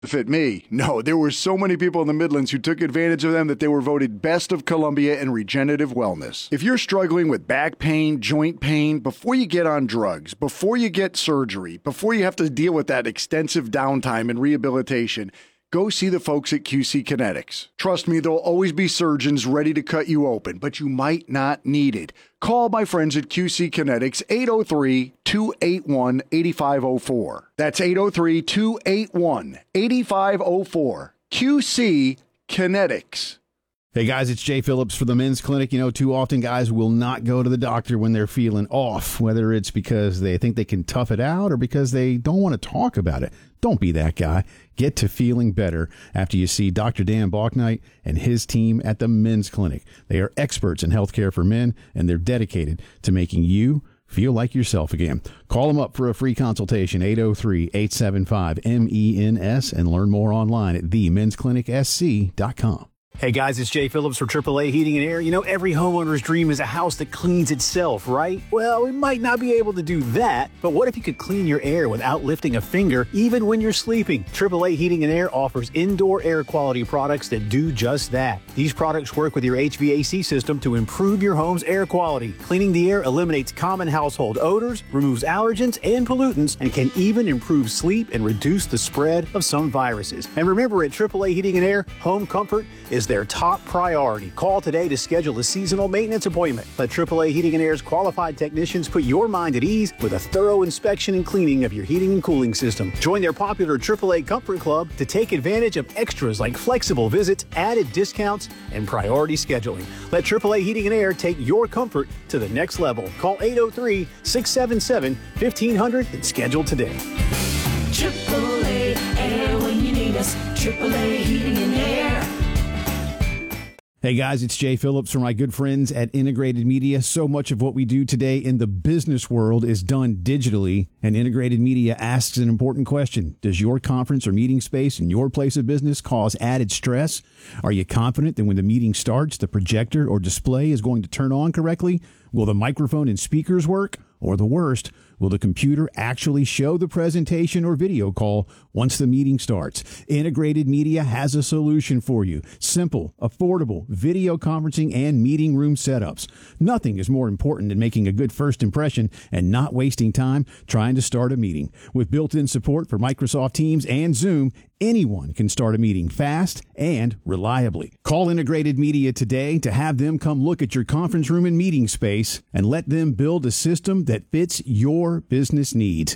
Fit me. No, there were so many people in the Midlands who took advantage of them that they were voted Best of Columbia in regenerative wellness. If you're struggling with back pain, joint pain, before you get on drugs, before you get surgery, before you have to deal with that extensive downtime and rehabilitation, go see the folks at QC Kinetics. Trust me, there'll always be surgeons ready to cut you open, but you might not need it. Call my friends at QC Kinetics, 803-281-8504. That's 803-281-8504. QC Kinetics. Hey guys, it's Jay Phillips for the Men's Clinic. You know, too often guys will not go to the doctor when they're feeling off, whether it's because they think they can tough it out or because they don't want to talk about it. Don't be that guy. Get to feeling better after you see Dr. Dan Balknight and his team at the Men's Clinic. They are experts in healthcare for men, and they're dedicated to making you feel like yourself again. Call them up for a free consultation, 803-875-MENS, and learn more online at themensclinicsc.com. Hey guys, it's Jay Phillips for AAA Heating and Air. You know, every homeowner's dream is a house that cleans itself, right? Well, we might not be able to do that, but what if you could clean your air without lifting a finger, even when you're sleeping? AAA Heating and Air offers indoor air quality products that do just that. These products work with your HVAC system to improve your home's air quality. Cleaning the air eliminates common household odors, removes allergens and pollutants, and can even improve sleep and reduce the spread of some viruses. And remember, at AAA Heating and Air, home comfort is their top priority. Call today to schedule a seasonal maintenance appointment. Let AAA Heating and Air's qualified technicians put your mind at ease with a thorough inspection and cleaning of your heating and cooling system. Join their popular AAA Comfort Club to take advantage of extras like flexible visits, added discounts, and priority scheduling. Let AAA Heating and Air take your comfort to the next level. Call 803-677-1500 and schedule today. AAA Air when you need us. AAA Heating and Air. Hey guys, it's Jay Phillips from my good friends at Integrated Media. So much of what we do today in the business world is done digitally, and Integrated Media asks an important question. Does your conference or meeting space in your place of business cause added stress? Are you confident that when the meeting starts, the projector or display is going to turn on correctly? Will the microphone and speakers work? Or the worst, will the computer actually show the presentation or video call once the meeting starts? Integrated Media has a solution for you. Simple, affordable video conferencing and meeting room setups. Nothing is more important than making a good first impression and not wasting time trying to start a meeting. With built-in support for Microsoft Teams and Zoom, anyone can start a meeting fast and reliably. Call Integrated Media today to have them come look at your conference room and meeting space and let them build a system that fits your business needs.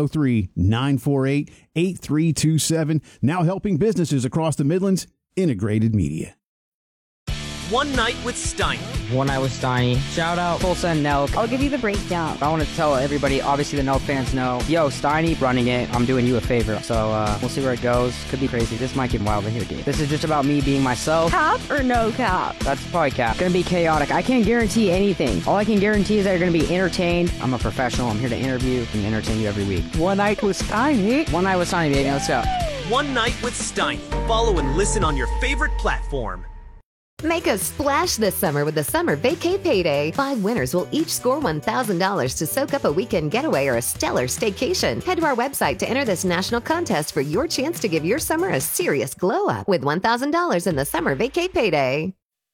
803-948-8327. Now helping businesses across the Midlands. Integrated Media. One Night with Steiny. One Night with Steiny. Shout out Tulsa and Nelk. I'll give you the breakdown. I want to tell everybody, obviously the Nelk fans know, yo, Steiny running it. I'm doing you a favor. So we'll see where it goes. Could be crazy. This might get wild in here, dude. This is just about me being myself. Cap or no cap? That's probably cap. Gonna be chaotic. I can't guarantee anything. All I can guarantee is that you're gonna be entertained. I'm a professional. I'm here to interview and entertain you every week. One Night with Steiny. One Night with Steiny, baby. Let's go. One Night with Steiny. Follow and listen on your favorite platform. Make a splash this summer with the Summer Vacay Payday. 5 winners will each score $1,000 to soak up a weekend getaway or a stellar staycation. Head to our website to enter this national contest for your chance to give your summer a serious glow up with $1,000 in the Summer Vacay Payday.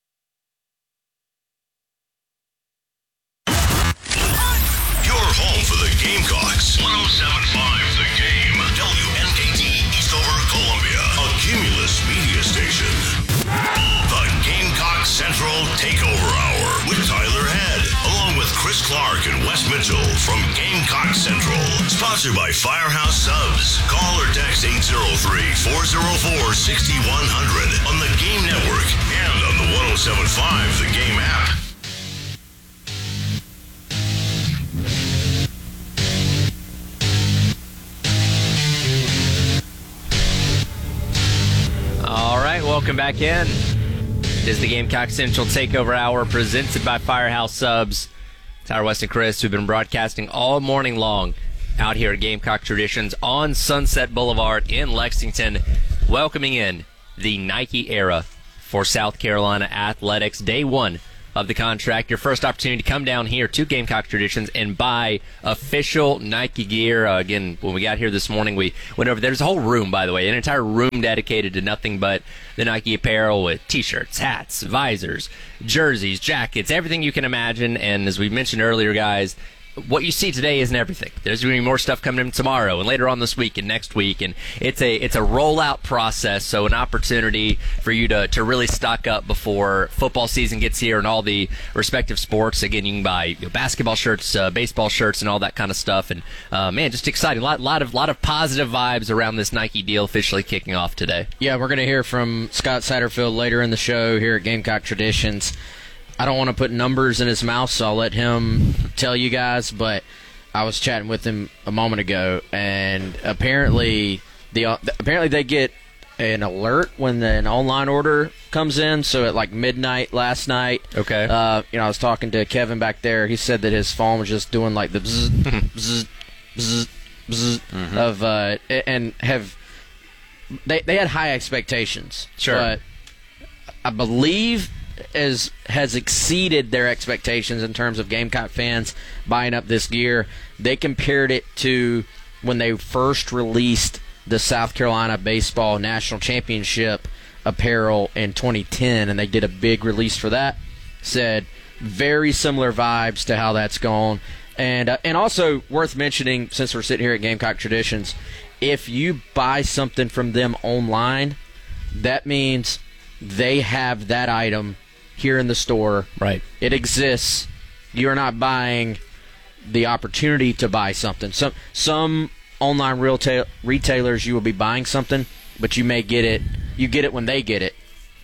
Your home for the Gamecocks. 107.5 The Game. WNKT Eastover, Columbia. A Cumulus media station. The Gamecock Central Takeover Hour with Tyler Head, along with Chris Clark and Wes Mitchell from Gamecock Central. Sponsored by Firehouse Subs. Call or text 803-404-6100 on the Game Network and on the 107.5 The Game app. All right, welcome back in. It is the Gamecock Central Takeover Hour presented by Firehouse Subs. Tyler, West, and Chris, who've been broadcasting all morning long out here at Gamecock Traditions on Sunset Boulevard in Lexington, welcoming in the Nike era for South Carolina athletics. Day one of the contract, your first opportunity to come down here to Gamecock Traditions and buy official Nike gear. Again, when we got here this morning, we went over. There's a whole room, by the way, an entire room dedicated to nothing but the Nike apparel with T-shirts, hats, visors, jerseys, jackets, everything you can imagine. And as we mentioned earlier, guys, what you see today isn't everything. There's going to be more stuff coming in tomorrow and later on this week and next week, and it's a rollout process. So an opportunity for you to really stock up before football season gets here and all the respective sports. Again, you can buy basketball shirts, baseball shirts, and all that kind of stuff. And man, just exciting. A lot of positive vibes around this Nike deal officially kicking off today. Yeah, we're going to hear from Scott Satterfield later in the show here at Gamecock Traditions. I don't want to put numbers in his mouth, so I'll let him tell you guys, but I was chatting with him a moment ago, and apparently they get an alert when an online order comes in, so at like midnight last night. Okay. I was talking to Kevin back there. He said that his phone was just doing like the bzz, bzz, bzz, bzz of, and they had high expectations. Sure. But I believe has exceeded their expectations in terms of Gamecock fans buying up this gear. They compared it to when they first released the South Carolina Baseball National Championship apparel in 2010, and they did a big release for that. Said very similar vibes to how that's gone. And also worth mentioning, since we're sitting here at Gamecock Traditions, if you buy something from them online, that means they have that item here in the store. Right. It exists. You're not buying the opportunity to buy something. Some online retailers, you will be buying something, but you may get it. You get it when they get it.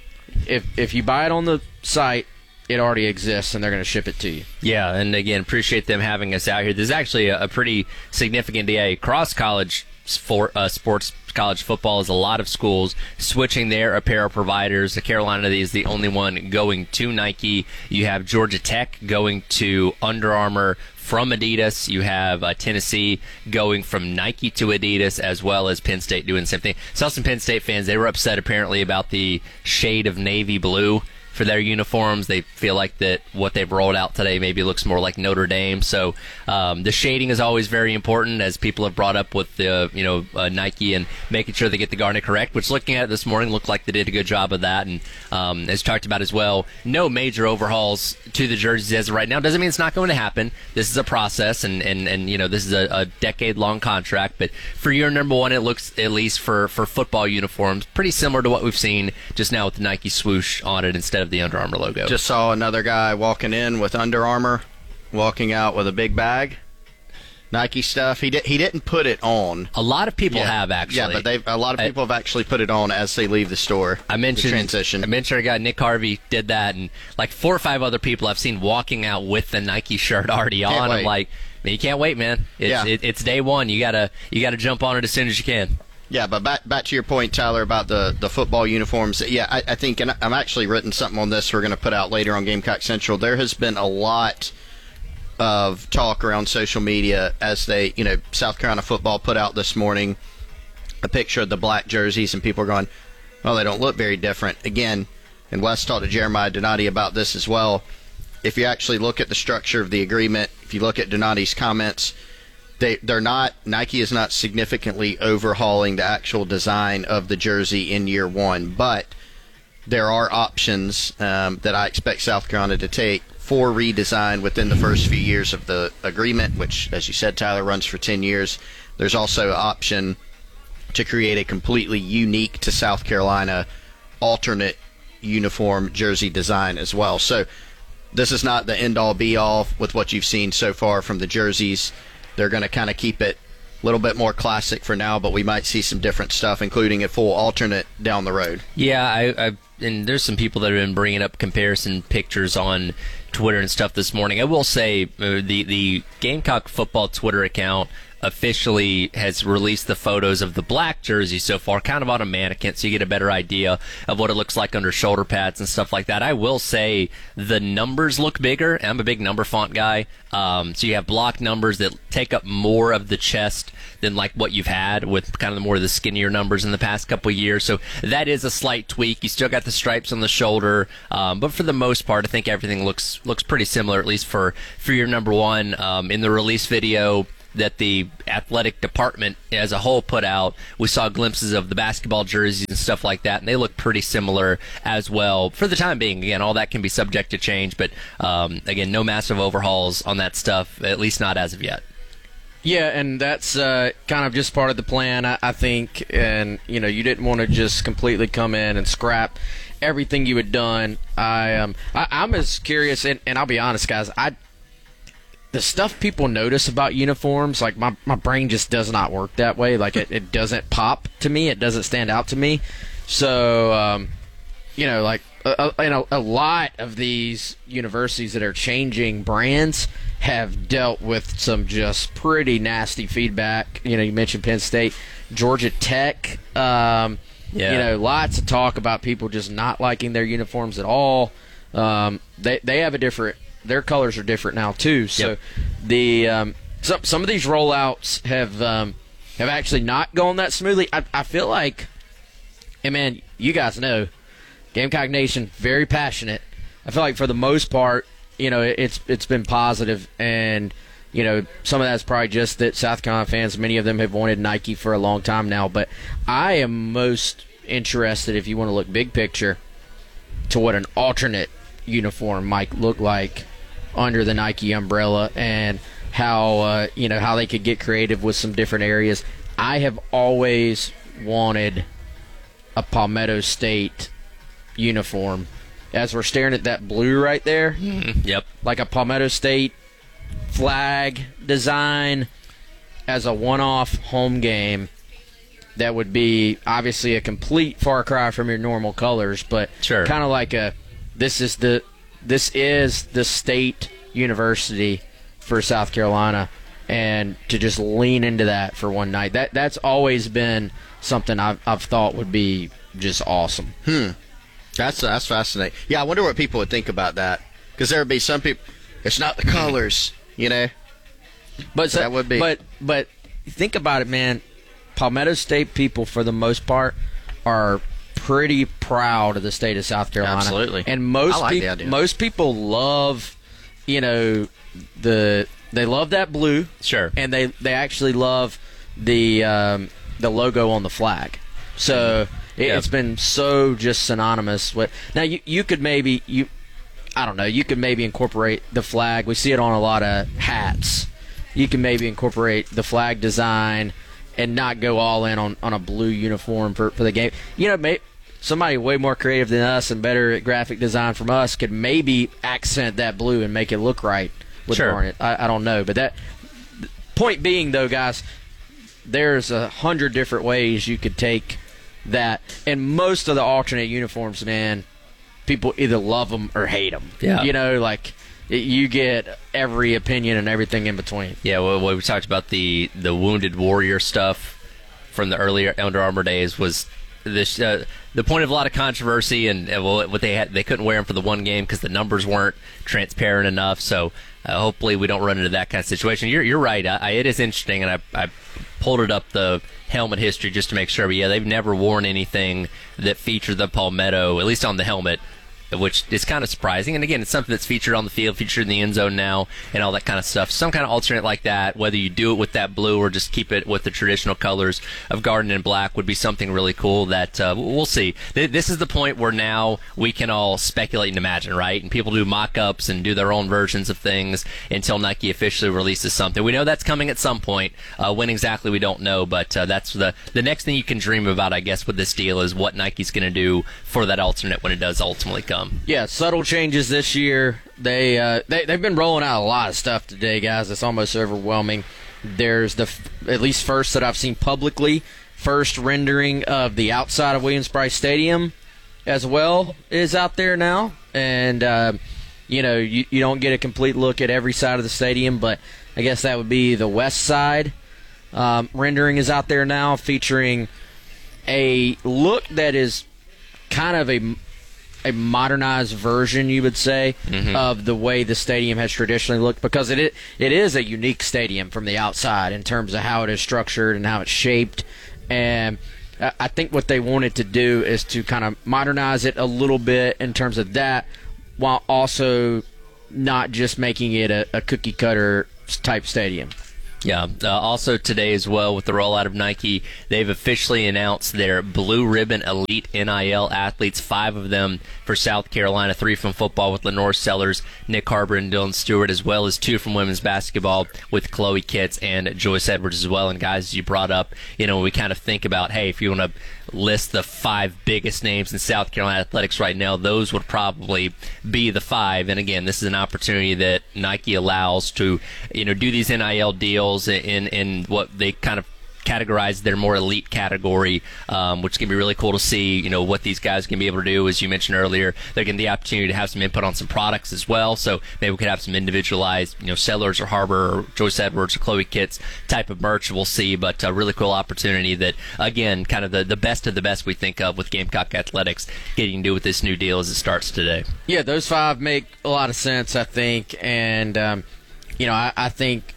If you buy it on the site, it already exists, and they're going to ship it to you. Yeah, and again, appreciate them having us out here. This is actually a pretty significant day. Cross-college sports college football is a lot of schools switching their apparel providers. The Carolina is the only one going to Nike. You have Georgia Tech going to Under Armour from Adidas. You have Tennessee going from Nike to Adidas, as well as Penn State doing the same thing. Saw some Penn State fans. They were upset apparently about the shade of navy blue for their uniforms. They feel like that what they've rolled out today maybe looks more like Notre Dame. So the shading is always very important, as people have brought up with the Nike and making sure they get the garnet correct, which looking at it this morning looked like they did a good job of that. And as talked about as well, no major overhauls to the jerseys as of right now. Doesn't mean it's not going to happen. This is a process, and this is a decade-long contract. But for year number one, it looks, at least for football uniforms, pretty similar to what we've seen just now with the Nike swoosh on it instead of the Under Armour logo. Just saw another guy walking in with Under Armour, walking out with a big bag, Nike stuff. He didn't put it on. A lot of people have, actually. Yeah, but a lot of people have actually put it on as they leave the store. I mentioned transition. I mentioned our guy Nick Harvey did that, and like 4 or 5 other people I've seen walking out with the Nike shirt already on. I'm like, man, you can't wait, man. It's day one. You gotta jump on it as soon as you can. Yeah, but back to your point, Tyler, about the football uniforms. Yeah, I think, and I'm actually written something on this we're going to put out later on Gamecock Central. There has been a lot of talk around social media as they, South Carolina football put out this morning a picture of the black jerseys, and people are going, well, they don't look very different. Again, and Wes talked to Jeremiah Donati about this as well. If you actually look at the structure of the agreement, if you look at Donati's comments, they're not, Nike is not significantly overhauling the actual design of the jersey in year one, but there are options that I expect South Carolina to take for redesign within the first few years of the agreement, which, as you said, Tyler, runs for 10 years. There's also an option to create a completely unique to South Carolina alternate uniform jersey design as well. So this is not the end-all, be-all with what you've seen so far from the jerseys. They're going to kind of keep it a little bit more classic for now, but we might see some different stuff, including a full alternate down the road. Yeah, and there's some people that have been bringing up comparison pictures on Twitter and stuff this morning. I will say the Gamecock football Twitter account officially has released the photos of the black jersey so far, kind of on a mannequin, so you get a better idea of what it looks like under shoulder pads and stuff like that. I will say the numbers look bigger. I'm a big number font guy. So you have block numbers that take up more of the chest than like what you've had with kind of more of the skinnier numbers in the past couple of years. So that is a slight tweak. You still got the stripes on the shoulder, but for the most part, I think everything looks pretty similar, at least for your number one. In the release video that the athletic department as a whole put out, we saw glimpses of the basketball jerseys and stuff like that, and they look pretty similar as well. For the time being, again, all that can be subject to change, but again, no massive overhauls on that stuff, at least not as of yet. Yeah, and that's kind of just part of the plan, I think. And, you know, you didn't want to just completely come in and scrap everything you had done. I'm as curious, and I'll be honest, guys, the stuff people notice about uniforms, like my brain just does not work that way. Like it doesn't pop to me. It doesn't stand out to me. So, you know, like a lot of these universities that are changing brands have dealt with some just pretty nasty feedback. You know, you mentioned Penn State, Georgia Tech. You know, lots of talk about people just not liking their uniforms at all. They have a different. Their colors are different now too. So the some of these rollouts have actually not gone that smoothly. I feel like, and man, you guys know, Gamecock Nation very passionate. I feel like for the most part, you know, it's been positive, and you know, some of that's probably just that South Carolina fans, many of them have wanted Nike for a long time now. But I am most interested, if you want to look big picture, to what an alternate uniform might look like under the Nike umbrella, and how you know, how they could get creative with some different areas. I have always wanted a Palmetto State uniform. As we're staring at that blue right there, like a Palmetto State flag design as a one-off home game. That would be obviously a complete far cry from your normal colors, but kind of like this is the state university for South Carolina, and to just lean into that for one night. That's always been something I've thought would be just awesome. That's fascinating. Yeah, I wonder what people would think about that, because there would be some people. It's not the colors, you know. But that would be. But think about it, man. Palmetto State people, for the most part, are pretty proud of the state of South Carolina. Absolutely. And most people love, you know, they love that blue. Sure. And they actually love the logo on the flag. So it's been so just synonymous with. Now you could maybe I don't know, you could maybe incorporate the flag. We see it on a lot of hats. You can maybe incorporate the flag design and not go all in on a blue uniform for the game. You know, somebody way more creative than us and better at graphic design from us could maybe accent that blue and make it look right with garnet. I don't know. But that point being, though, guys, there's 100 different ways you could take that. And most of the alternate uniforms, man, people either love them or hate them. Yeah. You know, like, you get every opinion and everything in between. Yeah, well, we talked about the Wounded Warrior stuff from the earlier Under Armour days. Was this the point of a lot of controversy, and what they couldn't wear them for the one game because the numbers weren't transparent enough. So hopefully we don't run into that kind of situation. You're right. It is interesting, and I pulled it up, the helmet history, just to make sure. But yeah, they've never worn anything that featured the Palmetto, at least on the helmet, which is kind of surprising. And again, it's something that's featured on the field, featured in the end zone now, and all that kind of stuff. Some kind of alternate like that, whether you do it with that blue or just keep it with the traditional colors of garden and black, would be something really cool that we'll see. This is the point where now we can all speculate and imagine, right? And people do mock-ups and do their own versions of things until Nike officially releases something. We know that's coming at some point. When exactly, we don't know, but that's the next thing you can dream about, I guess, with this deal is what Nike's going to do for that alternate when it does ultimately come. Yeah, subtle changes this year. They've been rolling out a lot of stuff today, guys. It's almost overwhelming. There's at least first that I've seen publicly, first rendering of the outside of Williams-Brice Stadium as well is out there now. And, you know, you don't get a complete look at every side of the stadium, but I guess that would be the west side. rendering is out there now featuring a look that is kind of a modernized version, you would say, of the way the stadium has traditionally looked, because it is a unique stadium from the outside in terms of how it is structured and how it's shaped. And I think what they wanted to do is to kind of modernize it a little bit in terms of that, while also not just making it a cookie cutter type stadium. Yeah. Also today as well, with the rollout of Nike, they've officially announced their Blue Ribbon Elite NIL athletes, 5 of them for South Carolina, 3 from football with Lenore Sellers, Nick Harbor, and Dylan Stewart, as well as 2 from women's basketball with Chloe Kitts and Joyce Edwards as well. And guys, you brought up, we kind of think about, hey, if you want to list the 5 biggest names in South Carolina athletics right now, those would probably be the 5. And again, this is an opportunity that Nike allows to, do these NIL deals in what they kind of categorize their more elite category, which can be really cool to see, what these guys can be able to do. As you mentioned earlier, they're getting the opportunity to have some input on some products as well. So maybe we could have some individualized, Sellers or Harbor or Joyce Edwards or Chloe Kitts type of merch. We'll see, but a really cool opportunity that, again, kind of the best of the best we think of with Gamecock Athletics getting to do with this new deal as it starts today. Yeah, those 5 make a lot of sense, I think. And, I think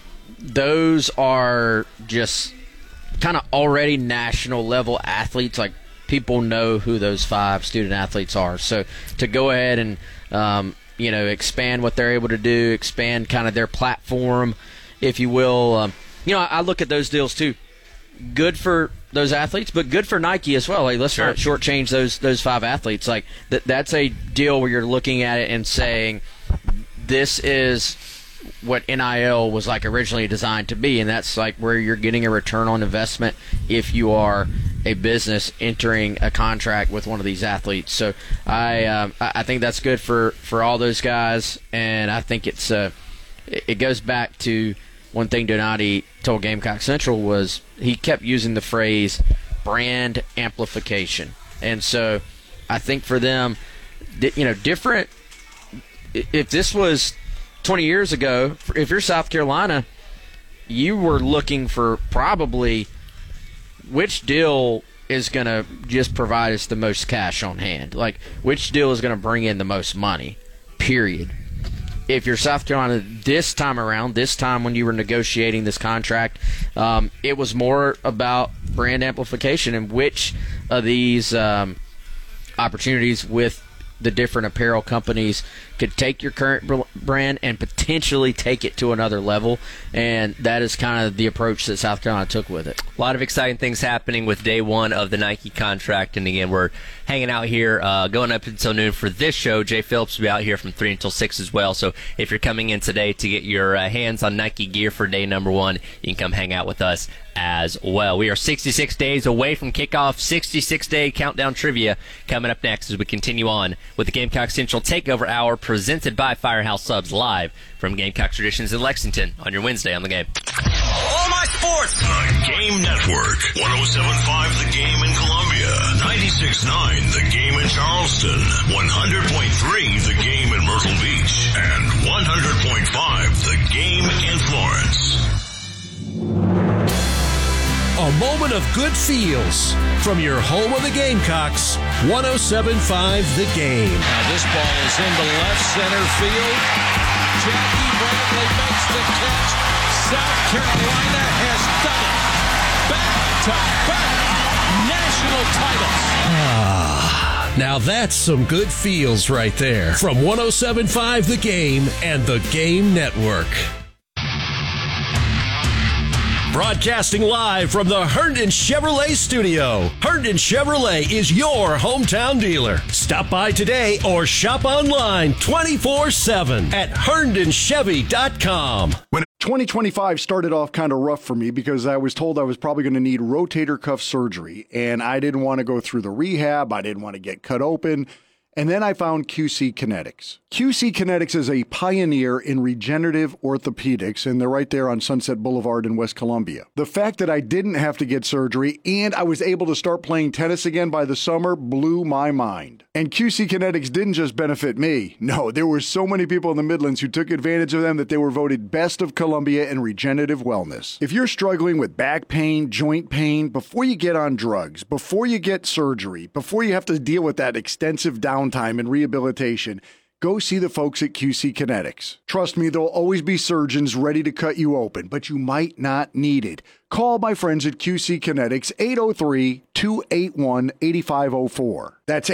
those are just kind of already national level athletes. Like, people know who those 5 student athletes are. So to go ahead and expand what they're able to do, expand kind of their platform, if you will. I look at those deals too. Good for those athletes, but good for Nike as well. Like, let's not shortchange those 5 athletes. Like, that's a deal where you're looking at it and saying, this is what NIL was like originally designed to be, and that's like where you're getting a return on investment if you are a business entering a contract with one of these athletes. So I think that's good for all those guys, and I think it goes back to one thing Donati told Gamecock Central was he kept using the phrase brand amplification. And so I think for them, different, if this was 20 years ago, if you're South Carolina, you were looking for probably which deal is going to just provide us the most cash on hand. Like, which deal is going to bring in the most money, period. If you're South Carolina this time when you were negotiating this contract, it was more about brand amplification and which of these opportunities with the different apparel companies could take your current brand and potentially take it to another level, and that is kind of the approach that South Carolina took with it. A lot of exciting things happening with day 1 of the Nike contract, and again, we're hanging out here going up until noon for this show. Jay Phillips will be out here from 3 until 6 as well, so if you're coming in today to get your hands on Nike gear for day number 1, you can come hang out with us as well. We are 66 days away from kickoff. 66-day countdown trivia coming up next as we continue on with the Gamecock Central Takeover Hour presented by Firehouse Subs, live from Gamecock Traditions in Lexington on your Wednesday on The Game. All my sports. The Game Network. 107.5 The Game in Columbia. 96.9 The Game in Charleston. 100.3 The Game in Myrtle Beach. And 100.5 The Game in Florence. A moment of good feels from your home of the Gamecocks, 107.5 The Game. Now this ball is into left center field. Jackie Bradley makes the catch. South Carolina has done it. Back-to-back national titles. Now that's some good feels right there. From 107.5 The Game and The Game Network. Broadcasting live from the Herndon Chevrolet studio. Herndon Chevrolet is your hometown dealer. Stop by today or shop online 24/7 at HerndonChevy.com. When 2025 started off kind of rough for me because I was told I was probably going to need rotator cuff surgery, and I didn't want to go through the rehab. I didn't want to get cut open. And then I found QC Kinetics. QC Kinetics is a pioneer in regenerative orthopedics, and they're right there on Sunset Boulevard in West Columbia. The fact that I didn't have to get surgery and I was able to start playing tennis again by the summer blew my mind. And QC Kinetics didn't just benefit me. No, there were so many people in the Midlands who took advantage of them that they were voted best of Columbia in regenerative wellness. If you're struggling with back pain, joint pain, before you get on drugs, before you get surgery, before you have to deal with that extensive downtime and rehabilitation, go see the folks at QC Kinetics. Trust me, there'll always be surgeons ready to cut you open, but you might not need it. Call my friends at QC Kinetics, 803-281-8504. That's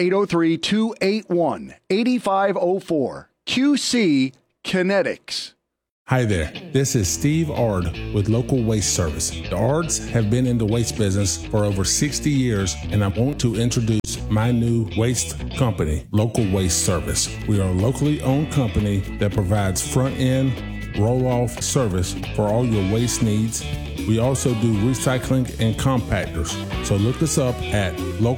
803-281-8504. QC Kinetics. Hi there, this is Steve Ard with Local Waste Service. The Ards have been in the waste business for over 60 years, and I want to introduce my new waste company, Local Waste Service. We are a locally owned company that provides front-end, roll-off service for all your waste needs. We also do recycling and compactors, so look us up at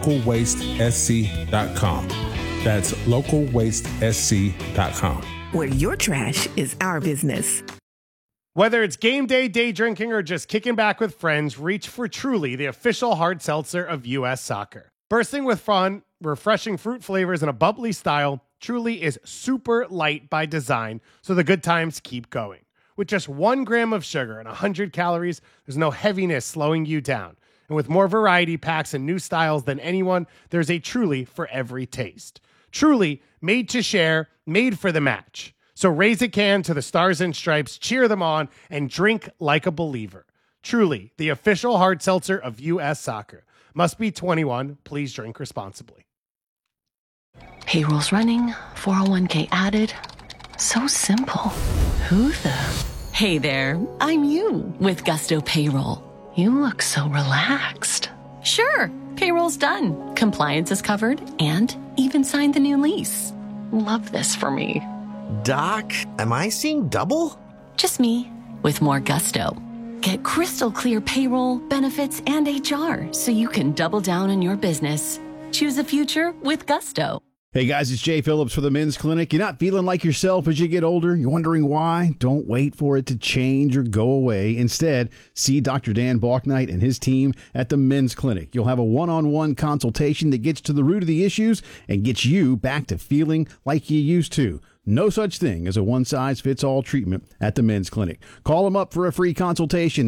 localwastesc.com. That's localwastesc.com. Where your trash is our business. Whether it's game day, day drinking, or just kicking back with friends, reach for Truly, the official hard seltzer of U.S. Soccer. Bursting with fun, refreshing fruit flavors, and a bubbly style, Truly is super light by design, so the good times keep going. With just 1 gram of sugar and 100 calories, there's no heaviness slowing you down. And with more variety packs and new styles than anyone, there's a Truly for every taste. Truly, made to share, made for the match. So raise a can to the Stars and Stripes, cheer them on, and drink like a believer. Truly, the official hard seltzer of U.S. Soccer. Must be 21. Please drink responsibly. Payroll's running, 401k added. So simple. Who the? Hey there, I'm you with Gusto Payroll. You look so relaxed. Sure, payroll's done. Compliance is covered and even signed the new lease. Love this for me. Doc, am I seeing double? Just me with more gusto. Get crystal clear payroll, benefits, and HR so you can double down on your business. Choose a future with Gusto. Hey guys, it's Jay Phillips for the Men's Clinic. You're not feeling like yourself as you get older? You're wondering why? Don't wait for it to change or go away. Instead, see Dr. Dan Balknight and his team at the Men's Clinic. You'll have a one-on-one consultation that gets to the root of the issues and gets you back to feeling like you used to. No such thing as a one-size-fits-all treatment at the Men's Clinic. Call them up for a free consultation,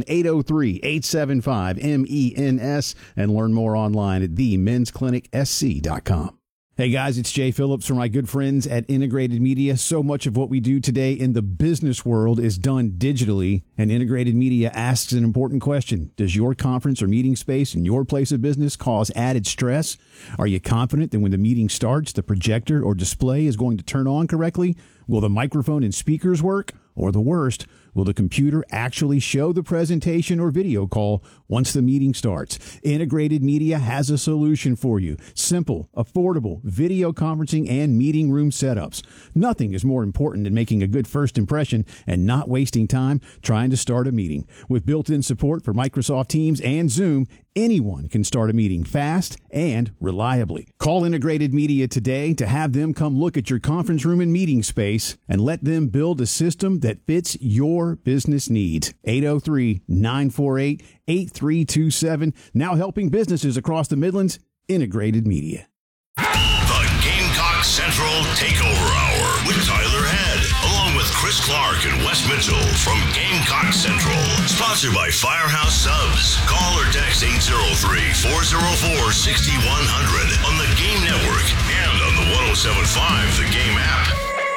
803-875-MENS, and learn more online at themensclinicsc.com. Hey guys, it's Jay Phillips from my good friends at Integrated Media. So much of what we do today in the business world is done digitally, and Integrated Media asks an important question. Does your conference or meeting space in your place of business cause added stress? Are you confident that when the meeting starts, the projector or display is going to turn on correctly? Will the microphone and speakers work? Or the worst, will the computer actually show the presentation or video call once the meeting starts? Integrated Media has a solution for you. Simple, affordable video conferencing and meeting room setups. Nothing is more important than making a good first impression and not wasting time trying to start a meeting. With built-in support for Microsoft Teams and Zoom, anyone can start a meeting fast and reliably. Call Integrated Media today to have them come look at your conference room and meeting space and let them build a system that fits your business needs. 803-948-8327. Now helping businesses across the Midlands. Integrated Media. The Gamecock Central Takeover Hour with Tyler Head, along with Chris Clark and Wes Mitchell from Gamecock Central. Sponsored by Firehouse Subs. Call or text 803-404-6100 on the Game Network and on the 107.5 The Game app.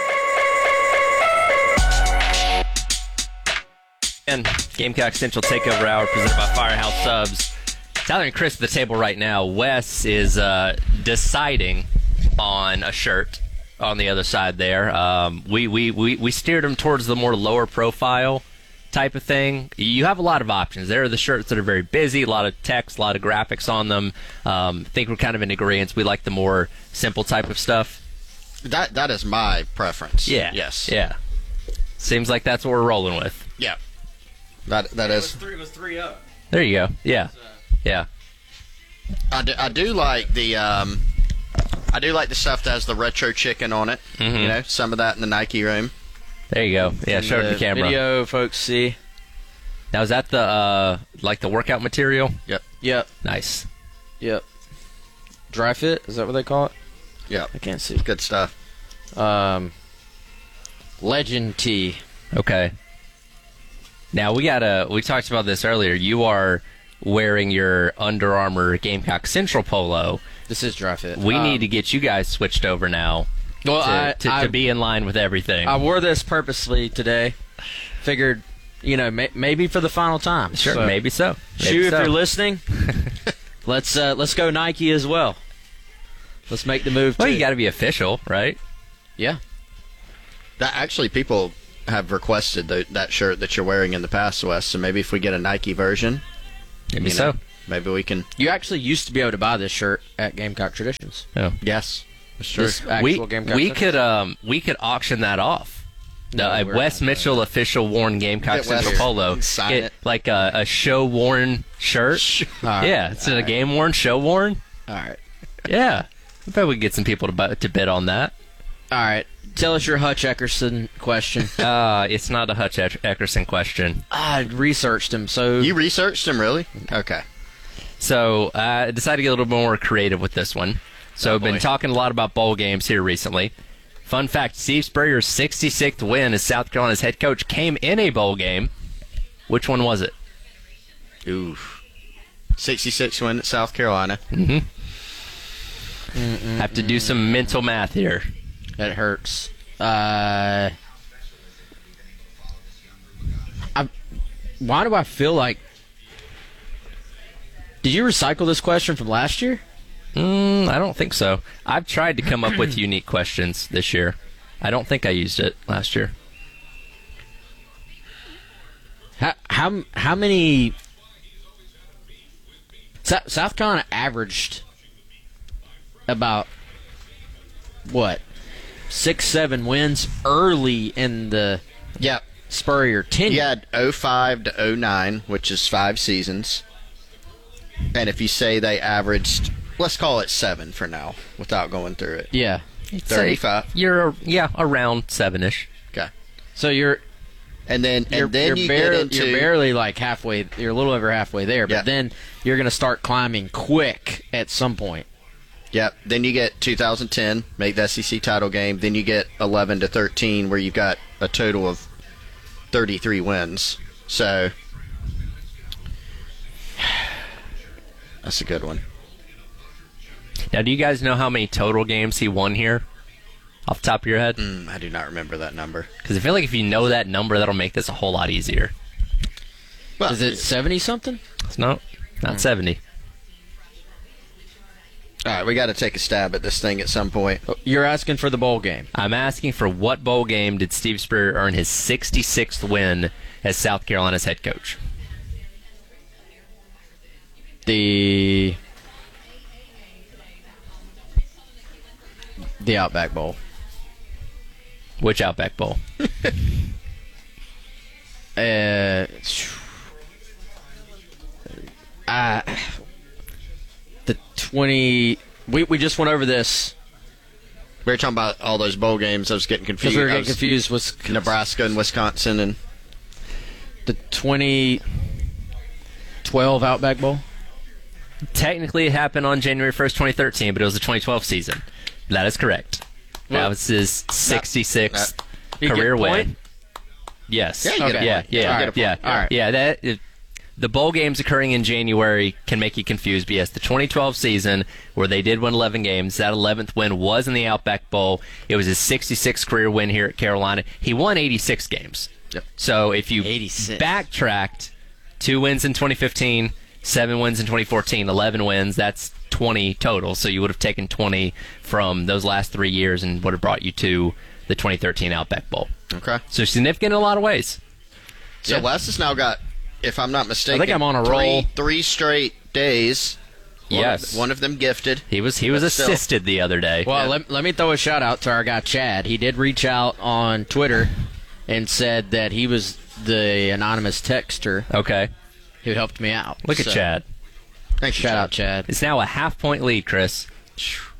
And Gamecock Central Takeover Hour presented by Firehouse Subs. Tyler and Chris at the table right now. Wes is deciding on a shirt on the other side there. We steered him towards the more lower profile type of thing. You have a lot of options. There are the shirts that are very busy, a lot of text, a lot of graphics on them. I think we're kind of in agreement. We like the more simple type of stuff. That is my preference. Yeah. Yes. Yeah. Seems like that's what we're rolling with. Yeah. That is. It was 3-0. There you go. Yeah. Yeah. I do like the. I I do like the stuff that has the retro chicken on it. Mhm. You know, some of that in the Nike room. There you go. Yeah, show it to the camera. Video, folks, see. Now, is that the like the workout material? Yep. Nice. Yep. Dry fit, is that what they call it? Yep. I can't see. Good stuff. Legend tee. Okay. Now we talked about this earlier. You are wearing your Under Armour Gamecock Central polo. This is dry fit. We need to get you guys switched over now. Well, to be in line with everything. I wore this purposely today. Figured, maybe for the final time. Sure, maybe so. Shoe, if you're listening, let's go Nike as well. Let's make the move. Well, you got to be official, right? Yeah. That actually, people have requested that shirt that you're wearing in the past, Wes. So maybe if we get a Nike version, maybe so. Maybe we can. You actually used to be able to buy this shirt at Gamecock Traditions. Oh. Yes, that's true. This actual Gamecock we could auction that off. No, A Wes Mitchell official worn Gamecock Central polo. Sign it. Like a show worn shirt. Yeah, it's a game worn, show worn. All right. Yeah, I bet we could get some people to bid on that. All right. Tell us your Hutch Eckerson question. It's not a Hutch Eckerson question. I researched him. So you researched him, really? Okay. So I decided to get a little more creative with this one. So I've been talking a lot about bowl games here recently. Fun fact, Steve Spurrier's 66th win as South Carolina's head coach came in a bowl game. Which one was it? Ooh. 66 win at South Carolina. Mm-hmm. Have to do some mental math here. That hurts. Why do I feel like... Did you recycle this question from last year? I don't think so. I've tried to come up with unique questions this year. I don't think I used it last year. How many... South Carolina averaged about, what, 6-7 wins early in the Spurrier tenure. You had 05 to 09, which is 5 seasons. And if you say they averaged, let's call it 7 for now, without going through it. Yeah. 35. You're around 7-ish. Okay. So you're barely like halfway. You're a little over halfway there, but then you're going to start climbing quick at some point. Yep. Then you get 2010, make the SEC title game. Then you get 11 to 13, where you've got a total of 33 wins. So that's a good one. Now, do you guys know how many total games he won here? Off the top of your head? I do not remember that number. Because I feel like if you know that number, that'll make this a whole lot easier. Well, is it 70-something? No, not 70. All right, we got to take a stab at this thing at some point. You're asking for the bowl game. I'm asking for what bowl game did Steve Spurrier earn his 66th win as South Carolina's head coach? The Outback Bowl. Which Outback Bowl? The 20. We just went over this. We were talking about all those bowl games. I was getting confused. Because we were getting confused with Nebraska and Wisconsin and the 2012 Outback Bowl. Technically, it happened on January 1st, 2013, but it was the 2012 season. That is correct. That was his 66th career win. Yes. Yeah, you get a point. The bowl games occurring in January can make you confused. But yes, the 2012 season where they did win 11 games, that 11th win was in the Outback Bowl. It was his 66th career win here at Carolina. He won 86 games. Yep. So if you backtracked 2 wins in 2015, 7 wins in 2014, 11 wins, that's 20 total. So you would have taken 20 from those last 3 years and would have brought you to the 2013 Outback Bowl. Okay. So significant in a lot of ways. So Wes has now got, if I'm not mistaken, I think I'm on a roll. 3 straight days. One of them gifted. He was assisted the other day. Well, let me throw a shout out to our guy Chad. He did reach out on Twitter and said that he was the anonymous texter. Okay. Who helped me out. Look at Chad. Thanks, Shout out, Chad. It's now a half-point lead, Chris.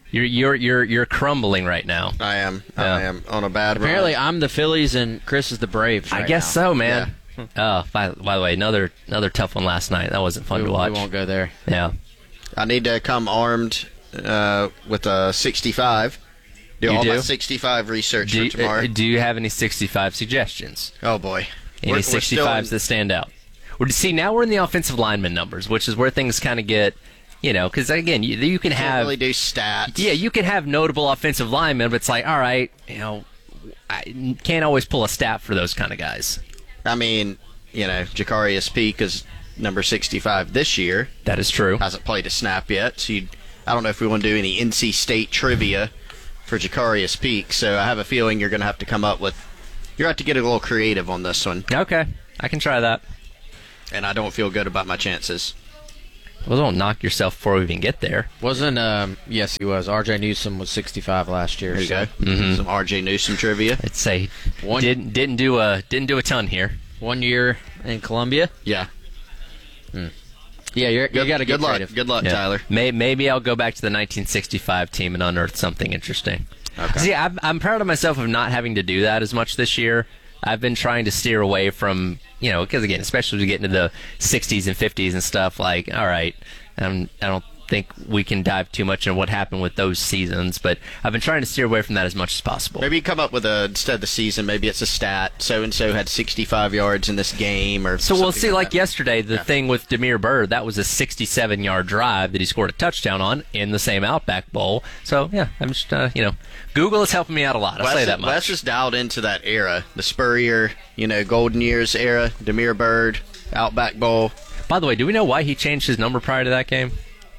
You're crumbling right now. I am. I am on a bad Apparently, run. I'm the Phillies and Chris is the Braves. I right guess now. so, man. Oh, by the way, another tough one last night. That wasn't fun to watch. We won't go there. Yeah. I need to come armed with a 65. Do You all do? my 65 research for tomorrow. Do you have any 65 suggestions? Oh boy, Any We're 65s still in- that stand out? See, now we're in the offensive lineman numbers, which is where things kind of get, because again, you can Can't have really do stats. Yeah, you can have notable offensive linemen, but it's like, all right, I can't always pull a stat for those kind of guys. I mean, Jacarius Peak is number 65 this year. That is true. Hasn't played a snap yet. So I don't know if we want to do any NC State trivia for Jacarius Peak. So I have a feeling you're going to have to come up with. You're going to have to get a little creative on this one. Okay, I can try that. And I don't feel good about my chances. Well, don't knock yourself before we even get there. Wasn't yes, he was. R.J. Newsome was 65 last year. There you go. Mm-hmm. Some R.J. Newsome trivia. I'd say didn't do a ton here. 1 year in Columbia. Yeah. Yeah, you got to get good luck. creative. Good luck, Yeah. Tyler. Maybe I'll go back to the 1965 team and unearth something interesting. Okay. See, I'm proud of myself of not having to do that as much this year. I've been trying to steer away from, because again, especially as we get into the 60s and 50s and stuff, like, all right, I don't think we can dive too much into what happened with those seasons, but I've been trying to steer away from that as much as possible. Maybe you come up with instead of the season, maybe it's a stat. So-and-so had 65 yards in this game. Or So we'll something see, like that. yesterday, the thing with Demir Bird, that was a 67-yard drive that he scored a touchdown on in the same Outback Bowl. So, yeah, I'm just, Google is helping me out a lot. I'll say that much. Wes is dialed into that era, the Spurrier, Golden Years era, Demir Bird, Outback Bowl. By the way, do we know why he changed his number prior to that game?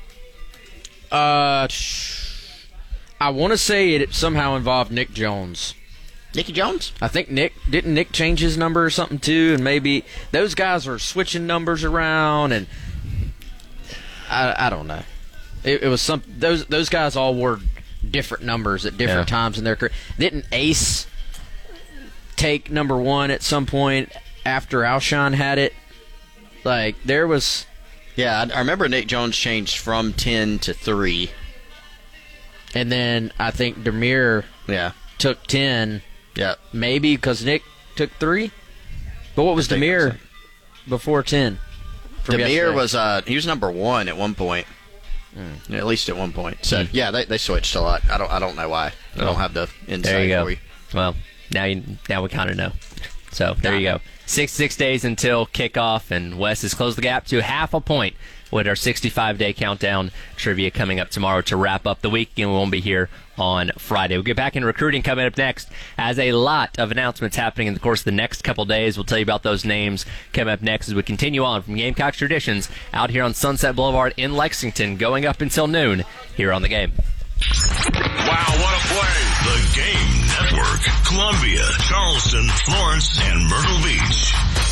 I want to say it somehow involved Nick Jones. Nicky Jones? I think didn't Nick change his number or something too, and maybe those guys were switching numbers around, and I don't know. It was some those guys all wore different numbers at different times in their career. Didn't Ace take number 1 at some point after Alshon had it? Like there was. Yeah, I remember Nick Jones changed from 10 to 3. And then I think Demir took 10. Yeah. Maybe because Nick took 3. But what was Demir before 10? Demir was he was number 1 at one point. At least at one point. So yeah, they switched a lot. I don't know why. I don't have the insight There you go. for you. Well, now we kind of know. So there you go. 6 days until kickoff, and Wes has closed the gap to half a point with our 65-day countdown trivia coming up tomorrow to wrap up the week, and we won't be here on Friday. We'll get back into recruiting coming up next, as a lot of announcements happening in the course of the next couple days. We'll tell you about those names coming up next as we continue on from Gamecocks Traditions out here on Sunset Boulevard in Lexington, going up until noon here on The Game. Wow, what a play! The Game Network. Columbia, Charleston, Florence, and Myrtle Beach.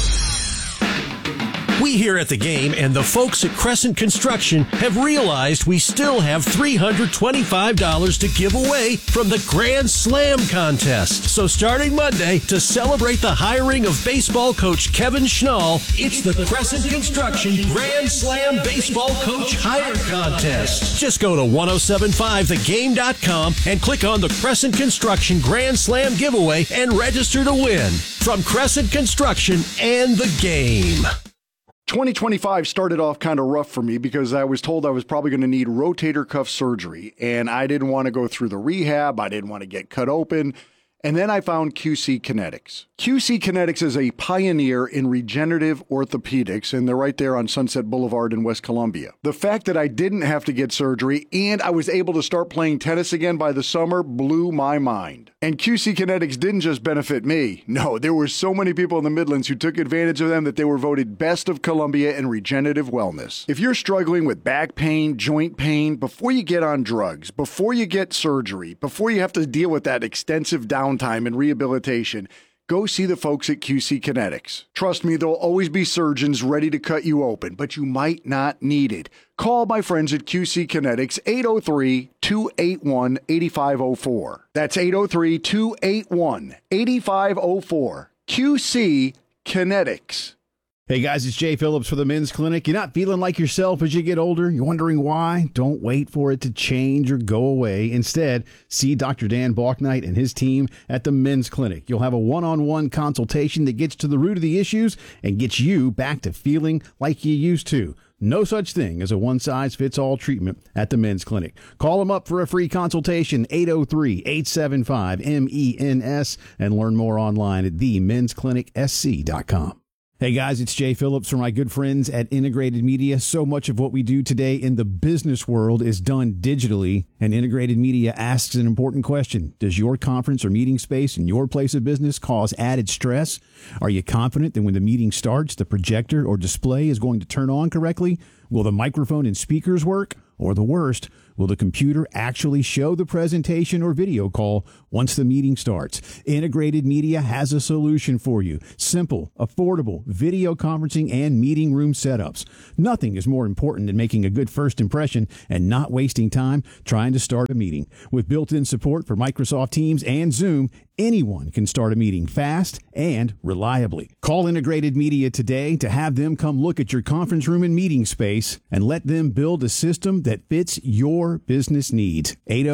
We here at The Game and the folks at Crescent Construction have realized we still have $325 to give away from the Grand Slam contest. So starting Monday, to celebrate the hiring of baseball coach Kevin Schnall, it's the Crescent Construction Grand Slam Baseball Coach Hire Contest. Just go to 1075thegame.com and click on the Crescent Construction Grand Slam giveaway and register to win. From Crescent Construction and The Game. 2025 started off kind of rough for me because I was told I was probably going to need rotator cuff surgery, and I didn't want to go through the rehab. I didn't want to get cut open. And then I found QC Kinetics. QC Kinetics is a pioneer in regenerative orthopedics, and they're right there on Sunset Boulevard in West Columbia. The fact that I didn't have to get surgery and I was able to start playing tennis again by the summer blew my mind. And QC Kinetics didn't just benefit me. No, there were so many people in the Midlands who took advantage of them that they were voted best of Columbia in regenerative wellness. If you're struggling with back pain, joint pain, before you get on drugs, before you get surgery, before you have to deal with that extensive downtime and rehabilitation, go see the folks at QC Kinetics. Trust me, there'll always be surgeons ready to cut you open, but you might not need it. Call my friends at QC Kinetics, 803-281-8504. That's 803-281-8504. QC Kinetics. Hey guys, it's Jay Phillips for the Men's Clinic. You're not feeling like yourself as you get older? You're wondering why? Don't wait for it to change or go away. Instead, see Dr. Dan Balknight and his team at the Men's Clinic. You'll have a one-on-one consultation that gets to the root of the issues and gets you back to feeling like you used to. No such thing as a one-size-fits-all treatment at the Men's Clinic. Call them up for a free consultation, 803-875-MENS, and learn more online at themensclinicsc.com. Hey guys, it's Jay Phillips from my good friends at Integrated Media. So much of what we do today in the business world is done digitally, and Integrated Media asks an important question. Does your conference or meeting space in your place of business cause added stress? Are you confident that when the meeting starts, the projector or display is going to turn on correctly? Will the microphone and speakers work? Or the worst, will the computer actually show the presentation or video call once the meeting starts? Integrated Media has a solution for you. Simple, affordable video conferencing and meeting room setups. Nothing is more important than making a good first impression and not wasting time trying to start a meeting. With built-in support for Microsoft Teams and Zoom, anyone can start a meeting fast and reliably. Call Integrated Media today to have them come look at your conference room and meeting space and let them build a system that fits your business needs.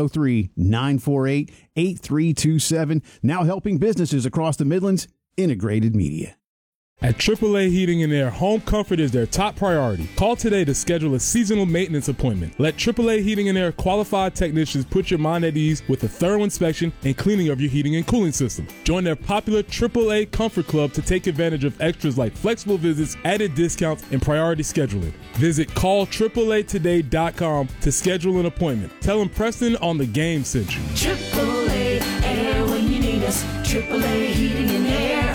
803-948-8327. Now helping businesses across the Midlands. Integrated Media. At AAA Heating and Air, home comfort is their top priority. Call today to schedule a seasonal maintenance appointment. Let AAA Heating and Air qualified technicians put your mind at ease with a thorough inspection and cleaning of your heating and cooling system. Join their popular AAA Comfort Club to take advantage of extras like flexible visits, added discounts, and priority scheduling. Visit callAAAtoday.com to schedule an appointment. Tell them Preston on the Game sent you. AAA Air when you need us. AAA Heating and Air.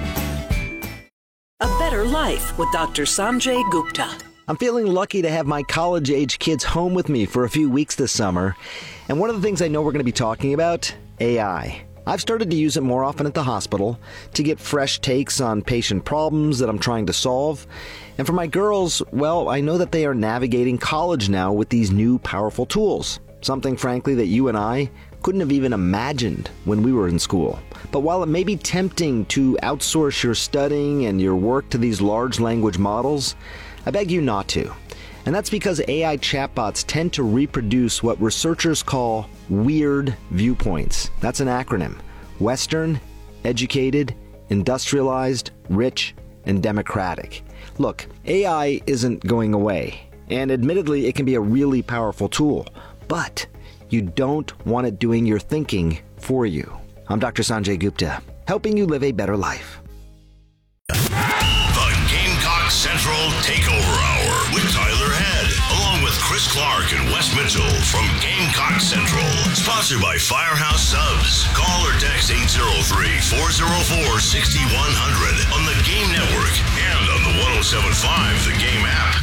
A Better Life with Dr. Sanjay Gupta. I'm feeling lucky to have my college-age kids home with me for a few weeks this summer. And one of the things I know we're going to be talking about, AI. I've started to use it more often at the hospital to get fresh takes on patient problems that I'm trying to solve. And for my girls, well, I know that they are navigating college now with these new powerful tools. Something, frankly, that you and I couldn't have even imagined when we were in school. But while it may be tempting to outsource your studying and your work to these large language models, I beg you not to. And that's because AI chatbots tend to reproduce what researchers call weird viewpoints. That's an acronym. Western, educated, industrialized, rich, and democratic. Look, AI isn't going away. And admittedly, it can be a really powerful tool. But you don't want it doing your thinking for you. I'm Dr. Sanjay Gupta, helping you live a better life. The Gamecock Central Takeover Hour with Tyler Head, along with Chris Clark and Wes Mitchell from Gamecock Central. Sponsored by Firehouse Subs. Call or text 803-404-6100 on the Game Network and on the 107.5 The Game app.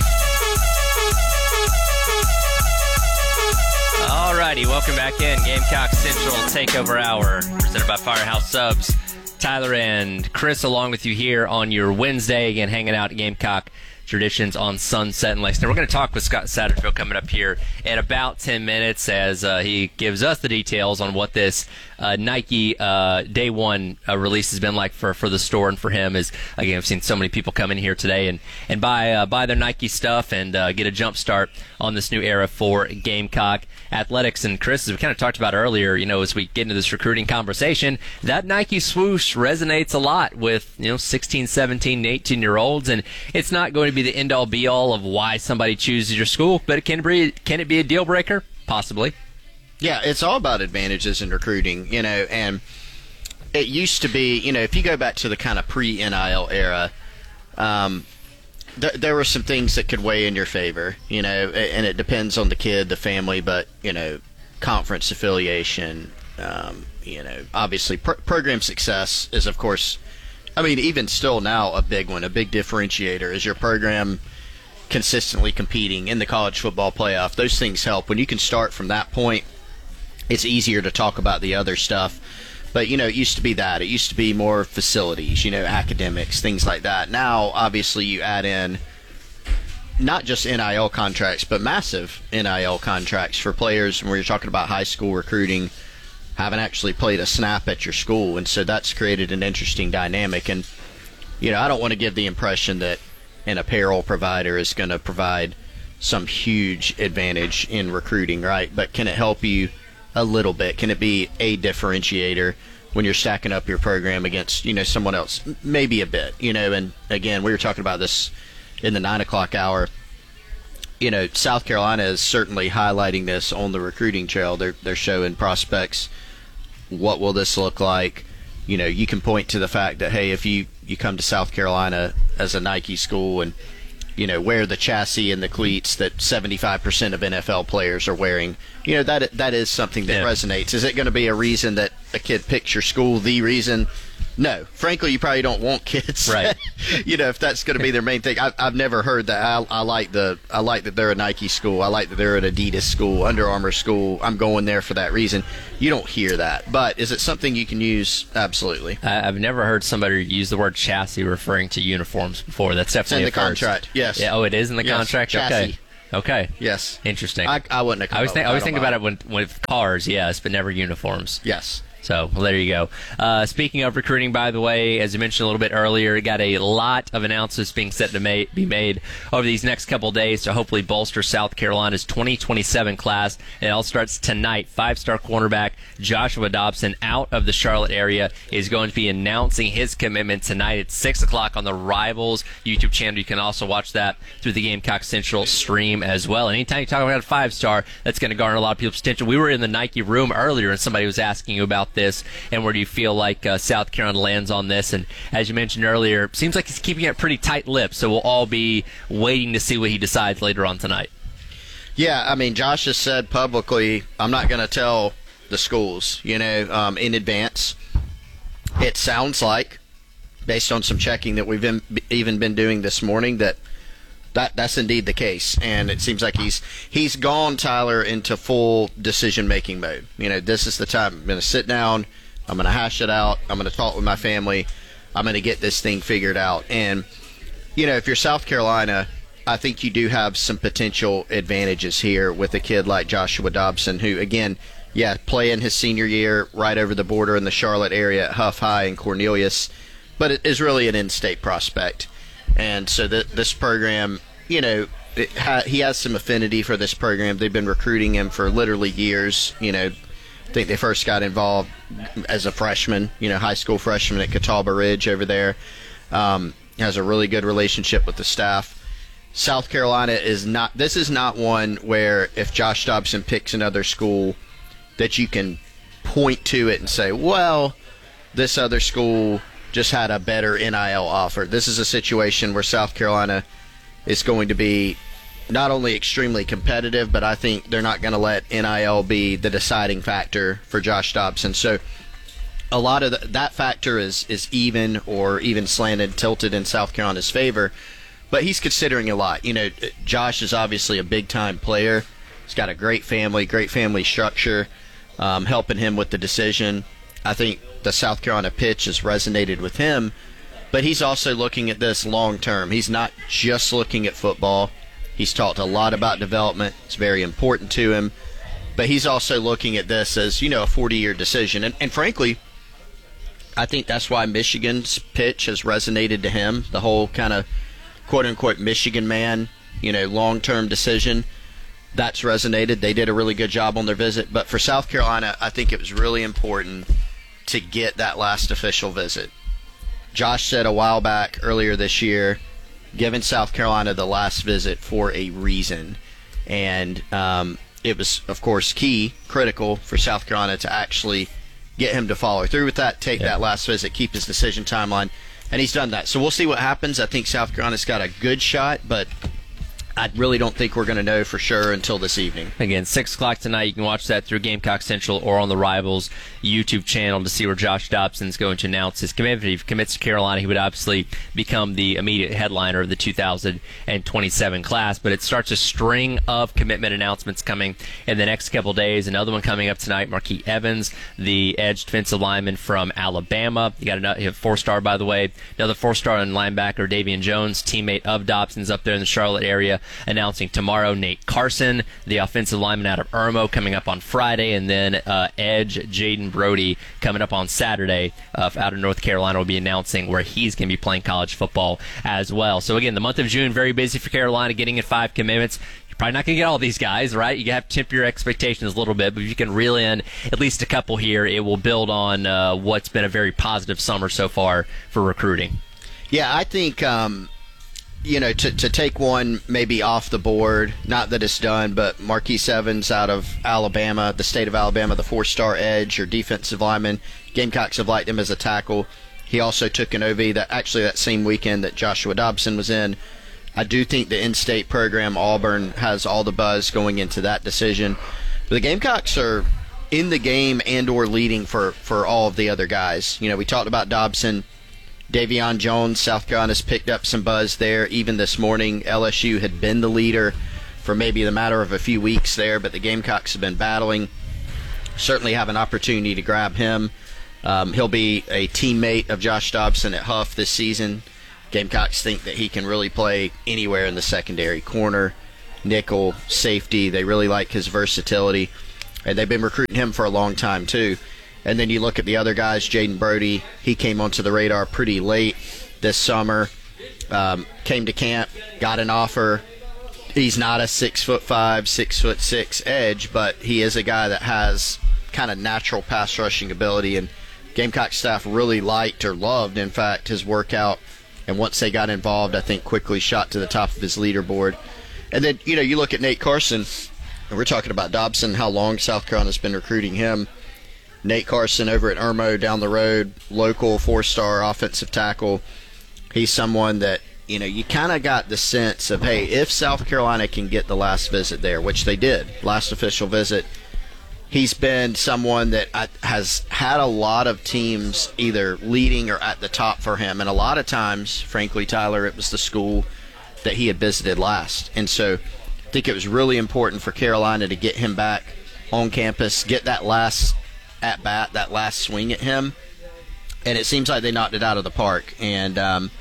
Alrighty, welcome back in. Gamecock Central Takeover Hour, presented by Firehouse Subs. Tyler and Chris along with you here on your Wednesday, again, hanging out at Gamecock Traditions on Sunset and Lexington. We're going to talk with Scott Satterfield coming up here in about 10 minutes as he gives us the details on what this Nike day one release has been like for the store and for him. Is again, I've seen so many people come in here today and buy their Nike stuff and get a jump start on this new era for Gamecock Athletics. And Chris, as we kind of talked about earlier, you know, as we get into this recruiting conversation, that Nike swoosh resonates a lot with, you know, 16, 17, 18-year-olds, and it's not going to be the end-all be-all of why somebody chooses your school, but can it be a deal breaker? Possibly. Yeah, it's all about advantages in recruiting, you know, and it used to be, you know, if you go back to the kind of pre-NIL era, there were some things that could weigh in your favor, you know, and it depends on the kid, the family, but, you know, conference affiliation, you know, obviously program success is, of course, I mean, even still now a big one, a big differentiator. Is your program consistently competing in the college football playoff? Those things help. When you can start from that point, it's easier to talk about the other stuff. But, you know, it used to be that. It used to be more facilities, you know, academics, things like that. Now, obviously, you add in not just NIL contracts, but massive NIL contracts for players when you're talking about high school recruiting, haven't actually played a snap at your school. And so that's created an interesting dynamic. And I don't want to give the impression that an apparel provider is going to provide some huge advantage in recruiting, right? But can it help you a little bit? Can it be a differentiator when you're stacking up your program against, someone else? Maybe a bit, and again, we were talking about this in the 9 o'clock hour. South Carolina is certainly highlighting this on the recruiting trail. They're showing prospects, what will this look like? You can point to the fact that, hey, if you come to South Carolina as a Nike school and, wear the chassis and the cleats that 75% of NFL players are wearing, that is something that resonates. Is it going to be a reason that a kid picks your school, the reason? No. Frankly, you probably don't want kids. Right. If that's going to be their main thing. I've never heard that. I like that they're a Nike school. I like that they're an Adidas school, Under Armour school. I'm going there for that reason. You don't hear that. But is it something you can use? Absolutely. I've never heard somebody use the word chassis referring to uniforms before. That's definitely it's in the contract. Yes. Yeah. Oh, it is in the contract? Chassis. Okay. Yes. Interesting. I wouldn't have come up with that. I always think about it with cars, yes, but never uniforms. Yes. So, well, there you go. Speaking of recruiting, by the way, as I mentioned a little bit earlier, got a lot of announcements being set to be made over these next couple of days to hopefully bolster South Carolina's 2027 class. It all starts tonight. 5-star cornerback Joshua Dobson out of the Charlotte area is going to be announcing his commitment tonight at 6 o'clock on the Rivals YouTube channel. You can also watch that through the Gamecock Central stream as well. And anytime you talk about a 5-star, that's going to garner a lot of people's attention. We were in the Nike room earlier, and somebody was asking you about this, and where do you feel like South Carolina lands on this? And as you mentioned earlier, seems like he's keeping it pretty tight-lipped, so we'll all be waiting to see what he decides later on tonight. Yeah, I mean, Josh has said publicly, I'm not going to tell the schools, in advance. It sounds like, based on some checking that we've even been doing this morning, that's indeed the case. And it seems like he's gone, Tyler, into full decision-making mode. This is the time. I'm going to sit down. I'm going to hash it out. I'm going to talk with my family. I'm going to get this thing figured out. And, if you're South Carolina, I think you do have some potential advantages here with a kid like Joshua Dobson, who, again, playing his senior year right over the border in the Charlotte area at Huff High and Cornelius, but it is really an in-state prospect. And so this program, he has some affinity for this program. They've been recruiting him for literally years. I think they first got involved as a freshman, high school freshman at Catawba Ridge over there. Has a really good relationship with the staff. South Carolina is not one where if Josh Dobson picks another school that you can point to it and say, well, this other school just had a better NIL offer. This is a situation where South Carolina is going to be not only extremely competitive, but I think they're not going to let NIL be the deciding factor for Josh Dobson. So a lot of that factor is even or even slanted, tilted in South Carolina's favor. But he's considering a lot. Josh is obviously a big-time player. He's got a great family structure, helping him with the decision. I think the South Carolina pitch has resonated with him, but he's also looking at this long-term. He's not just looking at football. He's talked a lot about development. It's very important to him. But he's also looking at this as, a 40-year decision. And frankly, I think that's why Michigan's pitch has resonated to him, the whole kind of quote-unquote Michigan man, long-term decision. That's resonated. They did a really good job on their visit. But for South Carolina, I think it was really important to get that last official visit. Josh said a while back, earlier this year, giving South Carolina the last visit for a reason. And it was, of course, critical for South Carolina to actually get him to follow through with that, take that last visit, keep his decision timeline. And he's done that. So we'll see what happens. I think South Carolina's got a good shot, but I really don't think we're going to know for sure until this evening. Again, 6 o'clock tonight. You can watch that through Gamecock Central or on the Rivals YouTube channel to see where Josh Dobson's going to announce his commitment. If he commits to Carolina, he would obviously become the immediate headliner of the 2027 class. But it starts a string of commitment announcements coming in the next couple days. Another one coming up tonight, Marquis Evans, the edge defensive lineman from Alabama. You got another 4-star, by the way. Another 4-star and linebacker, Davian Jones, teammate of Dobson's up there in the Charlotte area. announcing tomorrow. Nate Carson, the offensive lineman out of Irmo, coming up on Friday, and then edge Jaden Brody coming up on Saturday out of North Carolina will be announcing where he's going to be playing college football as well. So again, the month of June, very busy for Carolina, getting in 5 commitments. You're probably not going to get all these guys, right? You have to temper your expectations a little bit, but if you can reel in at least a couple here, it will build on what's been a very positive summer so far for recruiting. Yeah, I think, to take one maybe off the board, not that it's done, but Marquise Evans out of Alabama, the state of Alabama, the 4-star edge or defensive lineman. Gamecocks have liked him as a tackle. He also took an OV that same weekend that Joshua Dobson was in. I do think the in-state program, Auburn, has all the buzz going into that decision. But the Gamecocks are in the game and or leading for all of the other guys. We talked about Dobson. Davion Jones, South Carolina's picked up some buzz there. Even this morning, LSU had been the leader for maybe the matter of a few weeks there, but the Gamecocks have been battling. Certainly have an opportunity to grab him. He'll be a teammate of Josh Dobson at Huff this season. Gamecocks think that he can really play anywhere in the secondary, corner, nickel, safety. They really like his versatility, and they've been recruiting him for a long time too. And then you look at the other guys, Jaden Brody, he came onto the radar pretty late this summer, came to camp, got an offer. He's not a 6'5", 6'6" edge, but he is a guy that has kind of natural pass rushing ability, and Gamecock staff really liked or loved, in fact, his workout. And once they got involved, I think quickly shot to the top of his leaderboard. And then, you look at Nate Carson, and we're talking about Dobson, how long South Carolina's been recruiting him. Nate Carson over at Irmo down the road, local 4-star offensive tackle. He's someone that, you kind of got the sense of, hey, if South Carolina can get the last visit there, which they did, last official visit, he's been someone that has had a lot of teams either leading or at the top for him. And a lot of times, frankly, Tyler, it was the school that he had visited last. And so I think it was really important for Carolina to get him back on campus, get that last at-bat, that last swing at him. And it seems like they knocked it out of the park. And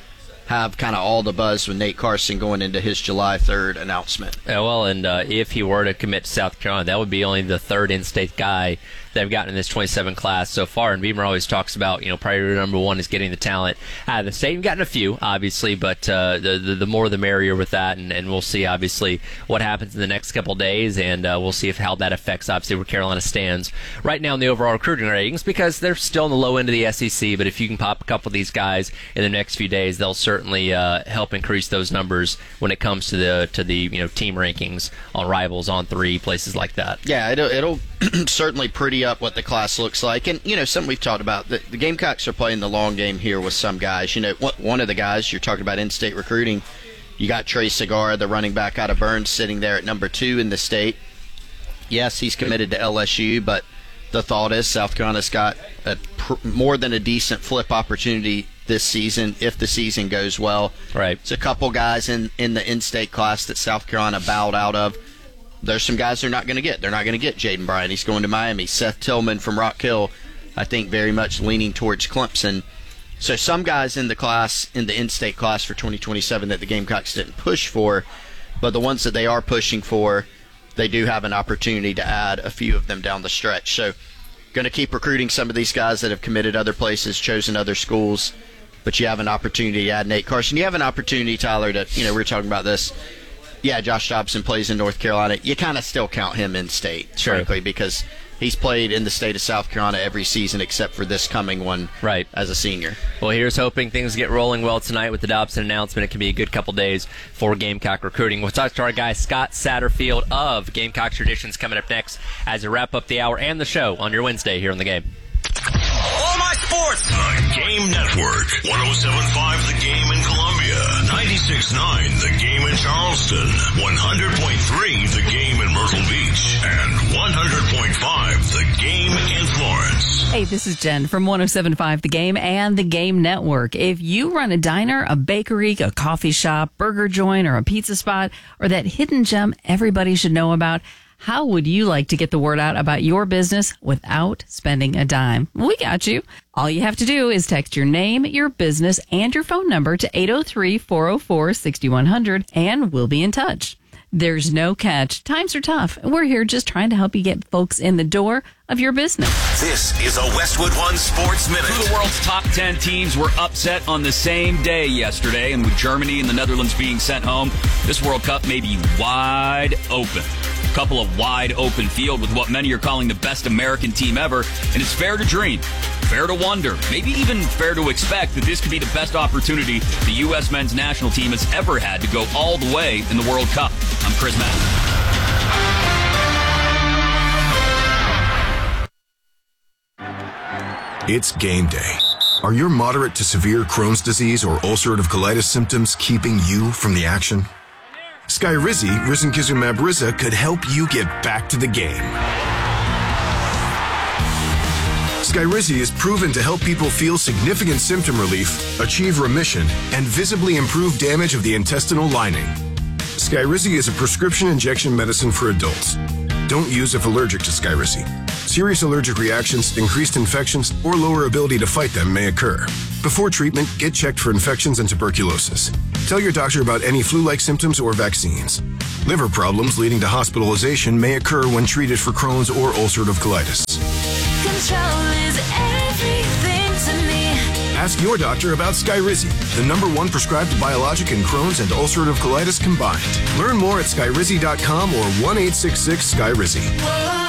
have kind of all the buzz with Nate Carson going into his July 3rd announcement. Yeah, well, and if he were to commit to South Carolina, that would be only the third in-state guy they've gotten in this 27 class so far. And Beamer always talks about, priority number one is getting the talent out of the state. We've gotten a few, obviously, but the more the merrier with that. And we'll see, obviously, what happens in the next couple days, and we'll see how that affects, obviously, where Carolina stands right now in the overall recruiting ratings, because they're still in the low end of the SEC. But if you can pop a couple of these guys in the next few days, they'll certainly help increase those numbers when it comes to the team rankings on Rivals, On 3, places like that. Yeah, it'll certainly pretty up what the class looks like. And, something we've talked about, the Gamecocks are playing the long game here with some guys. One of the guys, you're talking about in-state recruiting, you got Trey Segarra, the running back out of Burns, sitting there at number 2 in the state. Yes, he's committed to LSU, but the thought is South Carolina's got more than a decent flip opportunity this season if the season goes well. Right. It's a couple guys in the in-state class that South Carolina bowed out of. There's some guys they're not going to get. They're not going to get Jaden Bryant. He's going to Miami. Seth Tillman from Rock Hill, I think very much leaning towards Clemson. So some guys in the class, in the in-state class for 2027 that the Gamecocks didn't push for, but the ones that they are pushing for, they do have an opportunity to add a few of them down the stretch. So going to keep recruiting some of these guys that have committed other places, chosen other schools, but you have an opportunity to add Nate Carson. You have an opportunity, Tyler, to, we were talking about this. Yeah, Josh Dobson plays in North Carolina. You kind of still count him in state, frankly, because he's played in the state of South Carolina every season except for this coming one as a senior. Well, here's hoping things get rolling well tonight with the Dobson announcement. It can be a good couple days for Gamecock recruiting. We'll talk to our guy Scott Satterfield of Gamecock Traditions coming up next as we wrap up the hour and the show on your Wednesday here on The Game. All my sports. The Game Network. 107.5 The Game in Columbia. 96.9 The Game in Charleston. 100.3 The Game in Myrtle Beach. And 100.5 The Game in Florence. Hey, this is Jen from 107.5 The Game and The Game Network. If you run a diner, a bakery, a coffee shop, burger joint, or a pizza spot, or that hidden gem everybody should know about, How would you like to get the word out about your business without spending a dime? We got you. All you have to do is text your name, your business, and your phone number to 803-404-6100, and we'll be in touch. There's no catch. Times are tough. We're here just trying to help you get folks in the door of your business. This is a Westwood One Sports Minute. Two of the world's top 10 teams were upset on the same day yesterday, and with Germany and the Netherlands being sent home, this World Cup may be wide open. A couple of wide open field with what many are calling the best American team ever, and it's fair to dream, fair to wonder, maybe even fair to expect that this could be the best opportunity the U.S. men's national team has ever had to go all the way in the World Cup. I'm Chris Madden. It's game day. Are your moderate to severe Crohn's disease or ulcerative colitis symptoms keeping you from the action? Skyrizi, risankizumab Riza, could help you get back to the game. Skyrizi is proven to help people feel significant symptom relief, achieve remission, and visibly improve damage of the intestinal lining. Skyrizi is a prescription injection medicine for adults. Don't use if allergic to Skyrizi. Serious allergic reactions, increased infections, or lower ability to fight them may occur. Before treatment, get checked for infections and tuberculosis. Tell your doctor about any flu-like symptoms or vaccines. Liver problems leading to hospitalization may occur when treated for Crohn's or ulcerative colitis. Control is everything to me. Ask your doctor about Skyrizi, the #1 prescribed biologic in Crohn's and ulcerative colitis combined. Learn more at skyrizi.com or 1-866-SKYRIZI.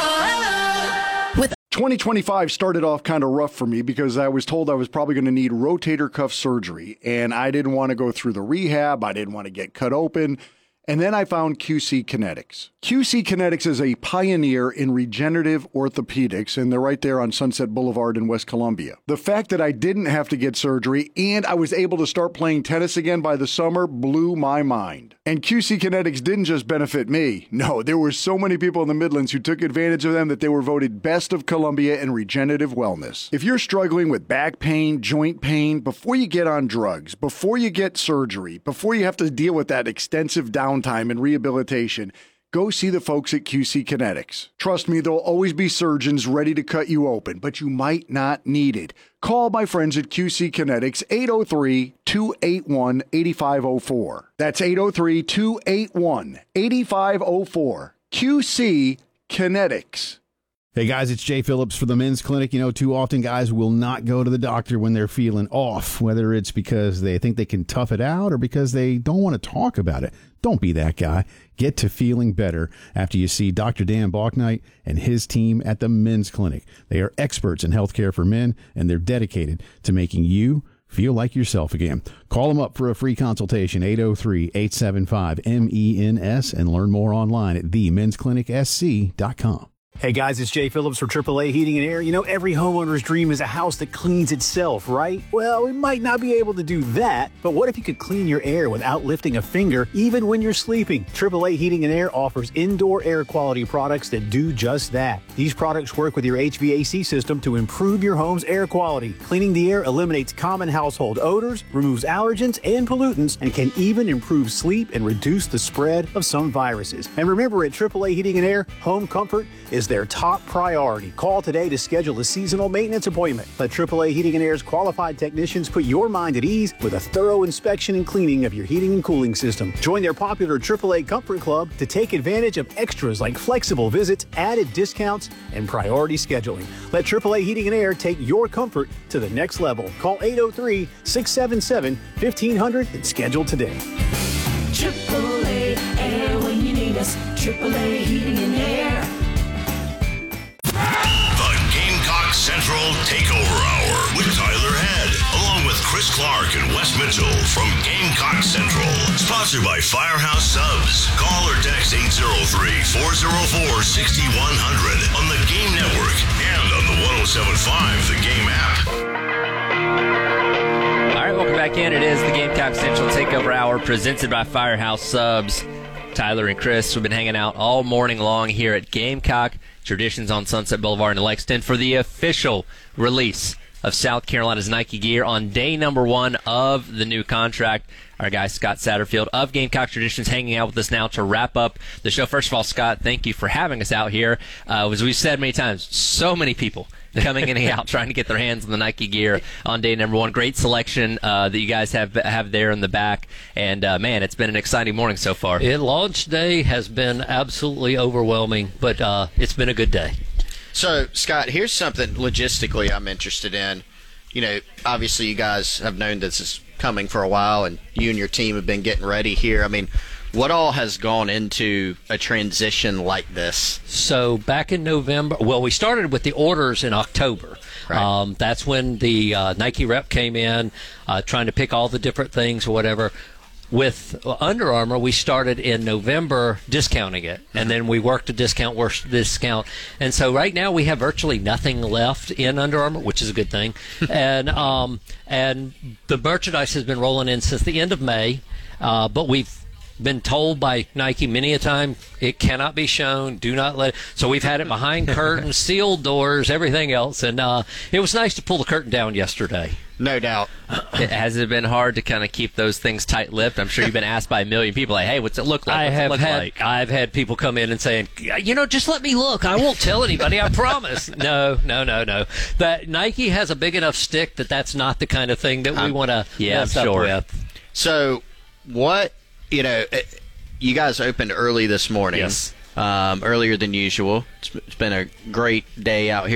2025 started off kind of rough for me because I was told I was probably going to need rotator cuff surgery, and I didn't want to go through the rehab. I didn't want to get cut open. And then I found QC Kinetics. QC Kinetics is a pioneer in regenerative orthopedics, and they're right there on Sunset Boulevard in West Columbia. The fact that I didn't have to get surgery and I was able to start playing tennis again by the summer blew my mind. And QC Kinetics didn't just benefit me. No, there were so many people in the Midlands who took advantage of them that they were voted best of Columbia in regenerative wellness. If you're struggling with back pain, joint pain, before you get on drugs, before you get surgery, before you have to deal with that extensive downtime and rehabilitation, go see the folks at QC Kinetics. Trust me, there'll always be surgeons ready to cut you open, but you might not need it. Call my friends at QC Kinetics, 803-281-8504. That's 803-281-8504. QC Kinetics. Hey guys, it's Jay Phillips for the Men's Clinic. You know, too often guys will not go to the doctor when they're feeling off, whether it's because they think they can tough it out or because they don't want to talk about it. Don't be that guy. Get to feeling better after you see Dr. Dan Balknight and his team at the Men's Clinic. They are experts in healthcare for men, and they're dedicated to making you feel like yourself again. Call them up for a free consultation, 803-875-MENS, and learn more online at themensclinicsc.com. Hey guys, it's Jay Phillips for AAA Heating and Air. You know, every homeowner's dream is a house that cleans itself, right? Well, we might not be able to do that, but what if you could clean your air without lifting a finger, even when you're sleeping? AAA Heating and Air offers indoor air quality products that do just that. These products work with your HVAC system to improve your home's air quality. Cleaning the air eliminates common household odors, removes allergens and pollutants, and can even improve sleep and reduce the spread of some viruses. And remember, at AAA Heating and Air, home comfort is their top priority. Call today to schedule a seasonal maintenance appointment. Let AAA Heating and Air's qualified technicians put your mind at ease with a thorough inspection and cleaning of your heating and cooling system. Join their popular AAA Comfort Club to take advantage of extras like flexible visits, added discounts, and priority scheduling. Let AAA Heating and Air take your comfort to the next level. Call 803-677-1500 and schedule today. AAA Air when you need us. AAA Heating and Air. Central Takeover Hour with Tyler Head, along with Chris Clark and Wes Mitchell from Gamecock Central. Sponsored by Firehouse Subs. Call or text 803-404-6100 on the Game Network and on the 107.5 The Game app. All right, welcome back in. It is the Gamecock Central Takeover Hour presented by Firehouse Subs. Tyler and Chris have been hanging out all morning long here at Gamecock Traditions on Sunset Boulevard in Lexington for the official release of South Carolina's Nike gear on day number 1 of the new contract. Our guy Scott Satterfield of Gamecock Traditions hanging out with us now to wrap up the show. First of all, Scott, thank you for having us out here. As we've said many times, so many people coming in and out trying to get their hands on the Nike gear on day number 1. Great selection that you guys have there in the back. And, man, it's been an exciting morning so far. Launch day has been absolutely overwhelming, but it's been a good day. So, Scott, here's something logistically I'm interested in. You know, obviously you guys have known this is coming for a while, and you and your team have been getting ready here. I mean, what all has gone into a transition like this? So back in November, well, we started with the orders in October. Right. That's when the Nike rep came in, trying to pick all the different things or whatever. With Under Armour, we started in November discounting it, and then we worked a discount. And so right now we have virtually nothing left in Under Armour, which is a good thing. and the merchandise has been rolling in since the end of May, but we've been told by Nike many a time it cannot be shown, do not let it. So we've had it behind curtains, sealed doors, everything else, and it was nice to pull the curtain down yesterday. No doubt. Has it been hard to kind of keep those things tight-lipped? I'm sure you've been asked by a million people, like, hey, what's it look like? I've had people come in and saying, just let me look. I won't tell anybody, I promise. No. That Nike has a big enough stick that's not the kind of thing that we want to mess up with. So what, you guys opened early this morning. Yes. Earlier than usual. It's been a great day out here.